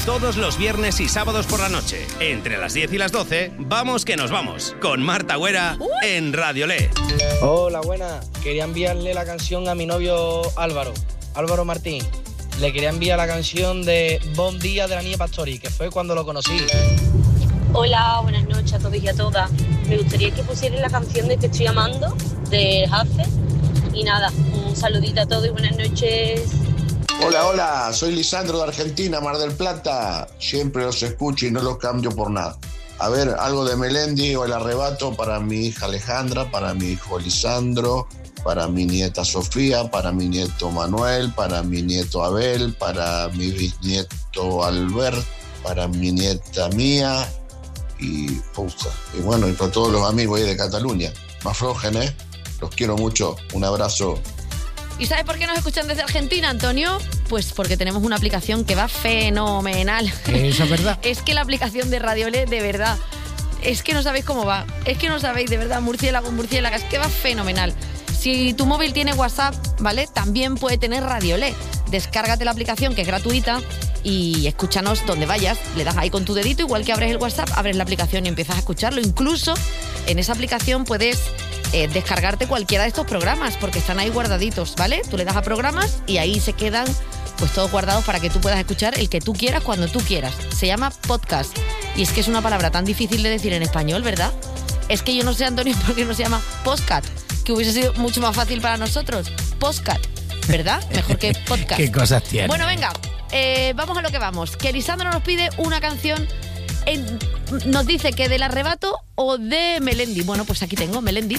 todos los viernes y sábados por la noche. Entre las 10 y las 12, vamos que nos vamos. Con Marta Güera en Radio Le. Hola, buena. Quería enviarle la canción a mi novio Álvaro Martín. Le quería enviar la canción de Bon Día de la Niña Pastori, que fue cuando lo conocí. Hola, buenas noches a todos y a todas. Me gustaría que pusieran la canción de Te estoy amando, de Hace. Y nada, un saludito a todos y buenas noches. Hola, soy Lisandro de Argentina, Mar del Plata. Siempre los escucho y no los cambio por nada. A ver, algo de Melendi o El Arrebato para mi hija Alejandra, para mi hijo Lisandro, para mi nieta Sofía, para mi nieto Manuel, para mi nieto Abel, para mi bisnieto Albert, para mi nieta Mía y bueno, y para todos los amigos ahí de Cataluña. No aflojen, los quiero mucho. Un abrazo. ¿Y sabes por qué nos escuchan desde Argentina, Antonio? Pues porque tenemos una aplicación que va fenomenal. Eso es verdad. Es que la aplicación de Radio Le, de verdad, es que no sabéis cómo va. Es que no sabéis, de verdad, murciélago, es que va fenomenal. Si tu móvil tiene WhatsApp, ¿vale? También puede tener Radio Le. Descárgate la aplicación, que es gratuita, y escúchanos donde vayas. Le das ahí con tu dedito, igual que abres el WhatsApp, abres la aplicación y empiezas a escucharlo. Incluso en esa aplicación puedes descargarte cualquiera de estos programas, porque están ahí guardaditos, ¿vale? Tú le das a programas y ahí se quedan pues todos guardados para que tú puedas escuchar el que tú quieras cuando tú quieras. Se llama podcast. Y es que es una palabra tan difícil de decir en español, ¿verdad? Es que yo no sé, Antonio, por qué no se llama podcast, que hubiese sido mucho más fácil para nosotros. Podcast, ¿verdad? Mejor que podcast. ¿Qué cosas tiene? Bueno, venga, vamos a lo que vamos. Que Lisandro nos pide una canción, nos dice que del Arrebato o de Melendi. Bueno, pues aquí tengo Melendi.